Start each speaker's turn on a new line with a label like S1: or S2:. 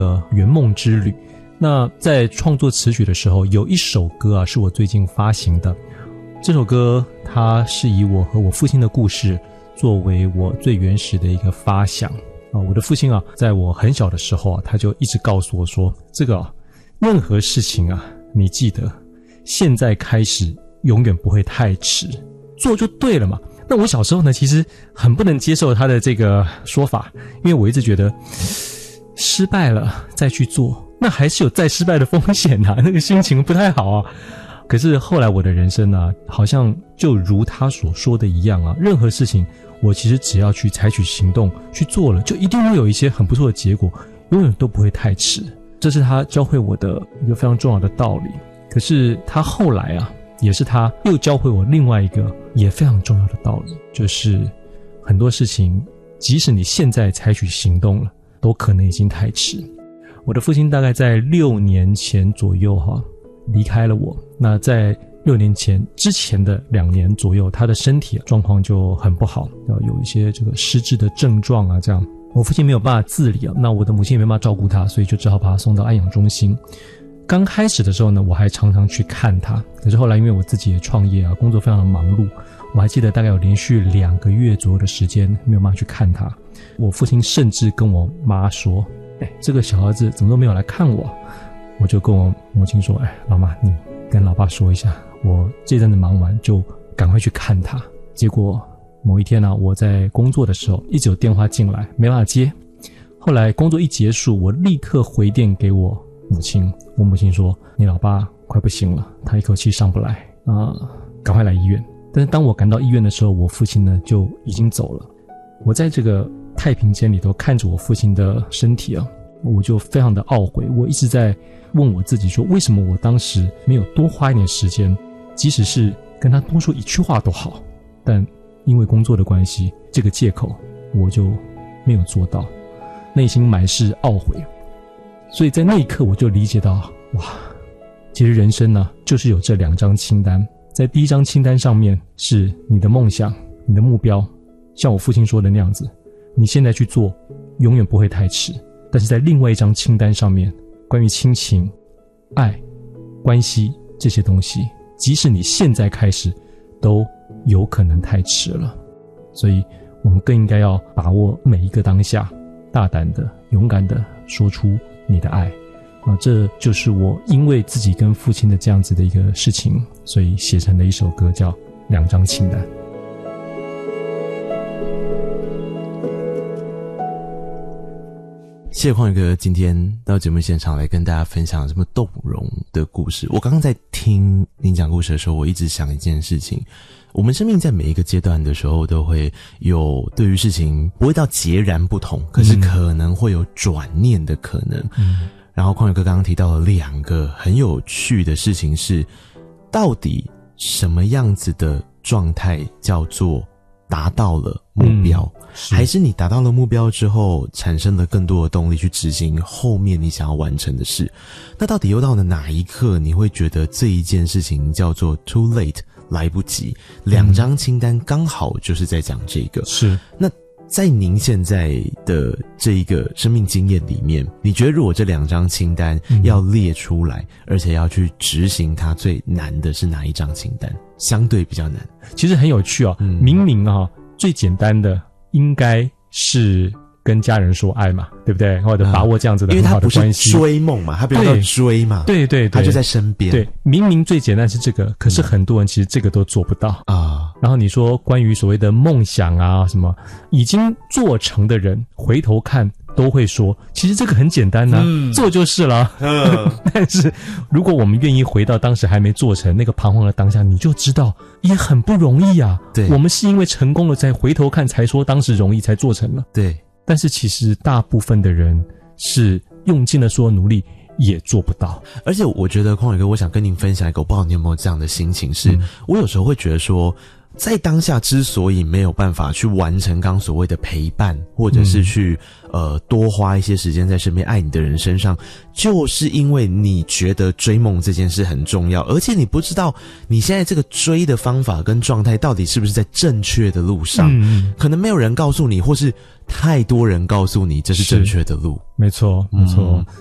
S1: 圆梦之旅。那在创作词曲的时候，有一首歌啊是我最近发行的。这首歌它是以我和我父亲的故事作为我最原始的一个发想我的父亲啊，在我很小的时候啊，他就一直告诉我说，这个任何事情啊，你记得现在开始永远不会太迟，做就对了嘛。那我小时候呢，其实很不能接受他的这个说法，因为我一直觉得失败了再去做，那还是有再失败的风险啊，那个心情不太好啊。可是后来我的人生啊，好像就如他所说的一样啊，任何事情我其实只要去采取行动去做了，就一定会有一些很不错的结果，永远都不会太迟。这是他教会我的一个非常重要的道理。可是他后来啊，也是他又教会我另外一个也非常重要的道理，就是很多事情即使你现在采取行动了，都可能已经太迟。我的父亲大概在6年前左右离开了我。那在6年前之前的2年左右，他的身体状况就很不好，有一些这个失智的症状啊，这样我父亲没有办法自理啊，那我的母亲也没办法照顾他，所以就只好把他送到安养中心。刚开始的时候呢，我还常常去看他，可是后来因为我自己也创业啊，工作非常的忙碌，我还记得大概有连续2个月左右的时间没有办法去看他。我父亲甚至跟我妈说，这个小儿子怎么都没有来看我。我就跟我母亲说，老妈，你跟老爸说一下，我这阵子忙完就赶快去看他。结果某一天呢，我在工作的时候一直有电话进来，没办法接。后来工作一结束，我立刻回电给我母亲，我母亲说，你老爸快不行了，他一口气上不来赶快来医院。但是当我赶到医院的时候，我父亲呢就已经走了。我在这个太平间里头看着我父亲的身体啊，我就非常的懊悔。我一直在问我自己说，为什么我当时没有多花一点时间，即使是跟他多说一句话都好，但因为工作的关系，这个借口我就没有做到，内心满是懊悔。所以在那一刻我就理解到，哇，其实人生呢就是有这2张清单。在第一张清单上面是你的梦想，你的目标，像我父亲说的那样子，你现在去做永远不会太迟。但是在另外一张清单上面，关于亲情、爱、关系这些东西，即使你现在开始都有可能太迟了。所以我们更应该要把握每一个当下，大胆的勇敢的说出你的爱这就是我因为自己跟父亲的这样子的一个事情，所以写成的一首歌叫《2张清单》。
S2: 谢谢匡宇哥今天到节目现场来跟大家分享这么动容的故事。我刚刚在听您讲故事的时候，我一直想一件事情，我们生命在每一个阶段的时候都会有对于事情不会到截然不同，可是可能会有转念的可能然后匡宇哥刚刚提到了2个很有趣的事情，是到底什么样子的状态叫做达到了目标还是你达到了目标之后产生了更多的动力去执行后面你想要完成的事。那到底又到了哪一刻你会觉得这一件事情叫做 too late， 来不及？2张清单刚好就是在讲这个。
S1: 是。
S2: 那在您现在的这一个生命经验里面，你觉得如果这2张清单要列出来而且要去执行它，最难的是哪一张清单？相对比较难。
S1: 其实很有趣明明最简单的应该是跟家人说爱嘛，对不对？或者把握这样子的很好的关系，
S2: 因为他不是追梦嘛，他不要追嘛，
S1: 对对对，
S2: 他就在身边。
S1: 对，明明最简单是这个，可是很多人其实这个都做不到然后你说关于所谓的梦想啊什么，已经做成的人回头看都会说，其实这个很简单做就是了但是如果我们愿意回到当时还没做成那个彷徨的当下，你就知道也很不容易啊。
S2: 对，
S1: 我们是因为成功了才回头看才说当时容易才做成了。
S2: 对，
S1: 但是其实大部分的人是用尽了所有努力也做不到。
S2: 而且我觉得匡宇哥，我想跟您分享一个，我不知道你有没有这样的心情，是我有时候会觉得说在当下之所以没有办法去完成刚所谓的陪伴，或者是去多花一些时间在身边爱你的人身上，就是因为你觉得追梦这件事很重要，而且你不知道你现在这个追的方法跟状态到底是不是在正确的路上，可能没有人告诉你，或是太多人告诉你这是正确的路。
S1: 没错没错，